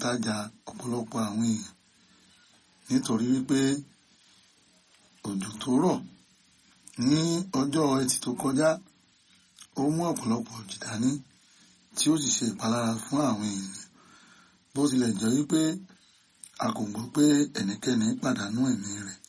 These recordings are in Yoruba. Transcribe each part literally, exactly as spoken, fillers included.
tajà ọ̀pọ̀lọpọ̀ àwọn èèyàn nítorí wípé òjò tó rọ̀ ní ọjọ́ ẹtì tó kọjá ó mú ọ̀pọ̀lọpọ̀ òjì dání tí ó sì ṣe ìpalára fún àwọn èèyàn bó tilẹ̀ jẹ́ wípé a kò gbọ́ pé ẹnikẹ́ni pàdánù ẹ̀mí rẹ̀.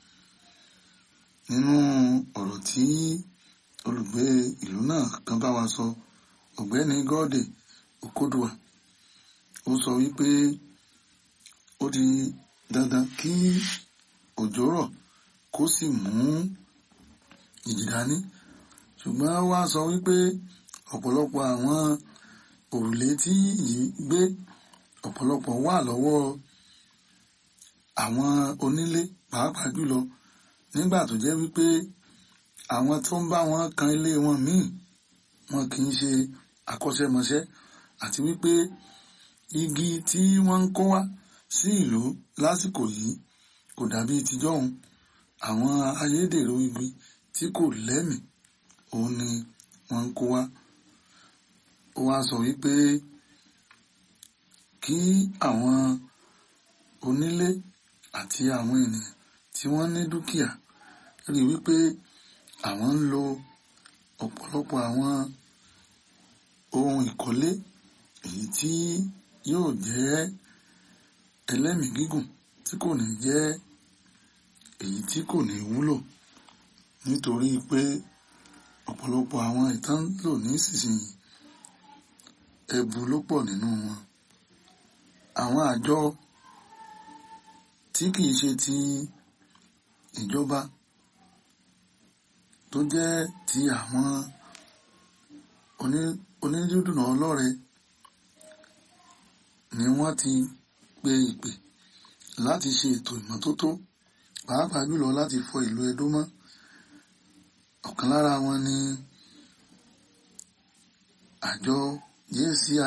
Nínú ọ̀rọ̀ tí olùgbé ìlú náà kan bá wa sọ, ọ̀gbẹ́ni Godwin Okodua, ó sọ wípé ó di dandan kí òjò rọ̀ kó sì mú ìjì dání, ṣùgbọ́n wá sọ wípé ọ̀pọ̀lọpọ̀ àwọn òrùlé tí yìí gbé ọ̀pọ̀lọpọ̀ wà lọ́wọ́ àwọn onílé pàápàá jùlọ nígbà tó jẹ́ wípé àwọn tó ń bá wọn kan ilé wọn míì wọn kì í ṣe akọ́ṣẹ́mọṣẹ́, àti wípé igi tí wọ́n ń kó wá sí ìlú lásìkò yìí kò dàbí tijọ́hun. Àwọn ayédèrú igi tí kò lẹ́mìí òun ni wọ́n ń kó wá. Ó wá sọ wípé kí àwọn onílé àti àwọn ènìyàn tí wọ́n ní dúkìá rí wípé àwọn ń lo ọ̀pọ̀lọpọ̀ àwọn ohun ìkọ́lé èyí tí yóò jẹ́ ẹlẹ́mìí gígùn tí kò ní jẹ́ èyí tí kò ní wúlò, nítorí pé ọ̀pọ̀lọpọ̀ àwọn ìtàn lò ní ìsinsìnyí ẹbu ló pọ̀ nínú wọn. Àwọn àjọ tí kìí ṣe ti ìjọba tó jẹ́ ti àwọn onídùúdùnà ọlọ́rẹ ni wọ́n ti pe ìpè láti ṣe ètò ìmọ́tótó pàápàá jùlọ láti fọ ìlú Ẹdó mọ́. Ọ̀kan lára wọn ni àjọ J C I